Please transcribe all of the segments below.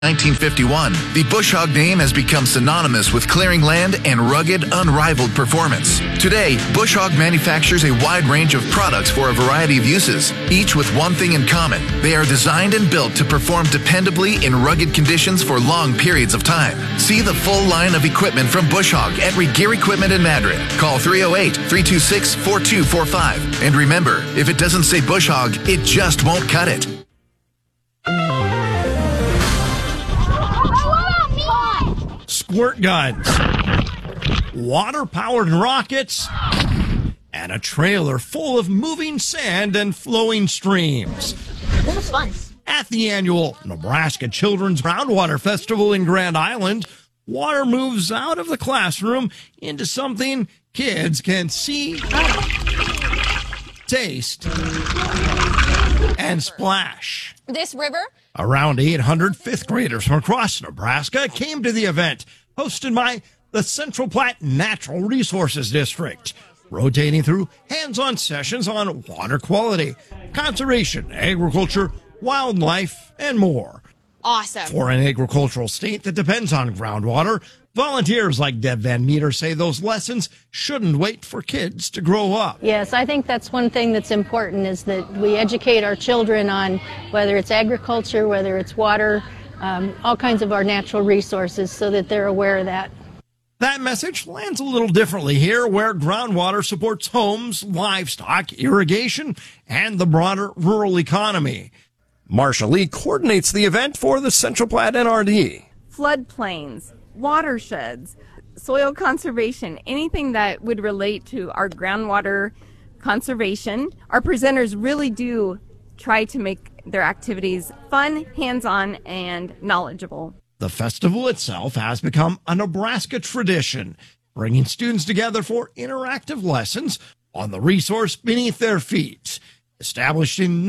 1951, the Bush Hog name has become synonymous with clearing land and rugged, unrivaled performance. Today, Bush Hog manufactures a wide range of products for a variety of uses, each with one thing in common. They are designed and built to perform dependably in rugged conditions for long periods of time. See the full line of equipment from Bush Hog at Regear Equipment in Madrid. Call 308-326-4245. And remember, if it doesn't say Bush Hog, it just won't cut it. Squirt guns, water-powered rockets, and a trailer full of moving sand and flowing streams. This is fun. At the annual Nebraska Children's Groundwater Festival in Grand Island, water moves out of the classroom into something kids can see, taste, and splash. This river? Around 800 fifth graders from across Nebraska came to the event, hosted by the Central Platte Natural Resources District, rotating through hands-on sessions on water quality, conservation, agriculture, wildlife, and more. Awesome. For an agricultural state that depends on groundwater, volunteers like Deb Van Meter say those lessons shouldn't wait for kids to grow up. Yes, I think that's one thing that's important, is that we educate our children on whether it's agriculture, whether it's water, all kinds of our natural resources, so that they're aware of that. That message lands a little differently here, where groundwater supports homes, livestock, irrigation, and the broader rural economy. Marsha Lee coordinates the event for the Central Platte NRD. Floodplains, watersheds, soil conservation, anything that would relate to our groundwater conservation. Our presenters really do try to make their activities fun, hands-on, and knowledgeable. The festival itself has become a Nebraska tradition, bringing students together for interactive lessons on the resource beneath their feet. Established in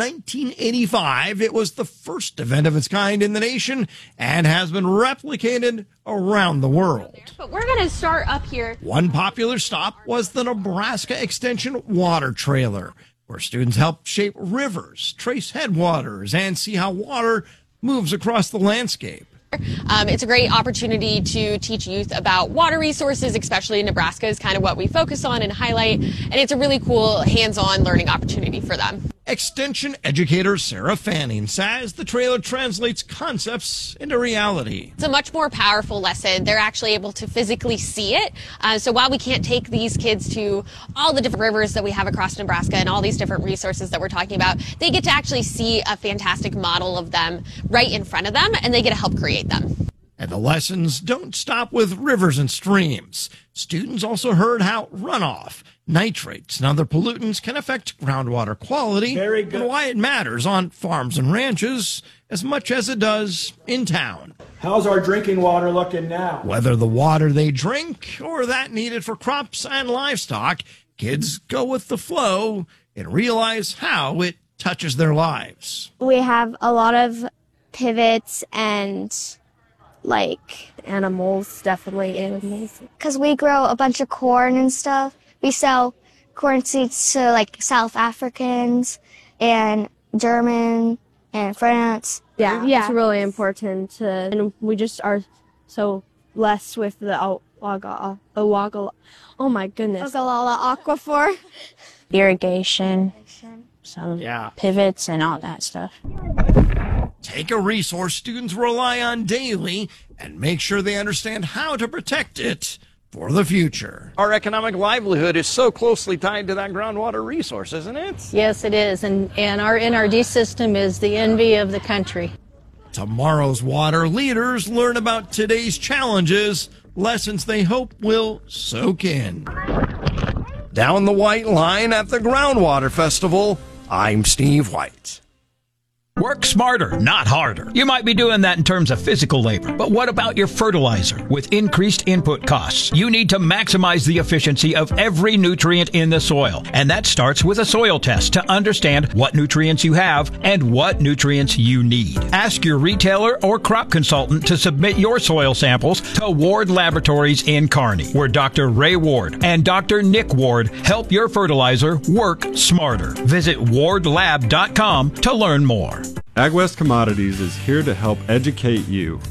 1985, it was the first event of its kind in the nation and has been replicated around the world. But we're going to start up here. One popular stop was the Nebraska Extension Water Trailer, where students help shape rivers, trace headwaters, and see how water moves across the landscape. It's a great opportunity to teach youth about water resources, especially in Nebraska is kind of what we focus on and highlight. And it's a really cool hands-on learning opportunity for them. Extension educator Sarah Fanning says the trailer translates concepts into reality. It's a much more powerful lesson. They're actually able to physically see it. So while we can't take these kids to all the different rivers that we have across Nebraska and all these different resources that we're talking about, they get to actually see a fantastic model of them right in front of them, and they get to help create them. And the lessons don't stop with rivers and streams. Students also heard how runoff, nitrates, and other pollutants can affect groundwater quality and why it matters on farms and ranches as much as it does in town. How's our drinking water looking now? Whether the water they drink or that needed for crops and livestock, kids go with the flow and realize how it touches their lives. We have a lot of pivots and animals, definitely animals. Because we grow a bunch of corn and stuff. We sell corn seeds to South Africans and German and France. Yeah, it's really important. And we just are so blessed with the Ogallala aquifer. Irrigation, some pivots and all that stuff. Take a resource students rely on daily and make sure they understand how to protect it for the future. Our economic livelihood is so closely tied to that groundwater resource, isn't it? Yes, it is. And our NRD system is the envy of the country. Tomorrow's water leaders learn about today's challenges, lessons they hope will soak in. Down the white line at the Groundwater Festival, I'm Steve White. Work smarter, not harder. You might be doing that in terms of physical labor, but what about your fertilizer? With increased input costs, you need to maximize the efficiency of every nutrient in the soil. And that starts with a soil test to understand what nutrients you have and what nutrients you need. Ask your retailer or crop consultant to submit your soil samples to Ward Laboratories in Kearney, where Dr. Ray Ward and Dr. Nick Ward help your fertilizer work smarter. Visit wardlab.com to learn more. AgWest Commodities is here to help educate you.